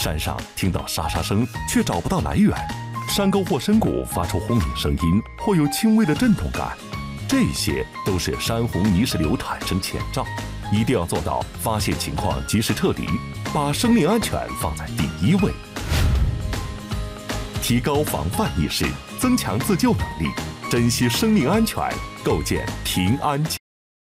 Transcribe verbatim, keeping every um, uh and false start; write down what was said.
山上听到沙沙声，却找不到来源；山沟或深谷发出轰鸣声音，或有轻微的震动感，这些都是山洪泥石流产生前兆。一定要做到发现情况及时撤离，把生命安全放在第一位。提高防范意识，增强自救能力，珍惜生命安全，构建平安家。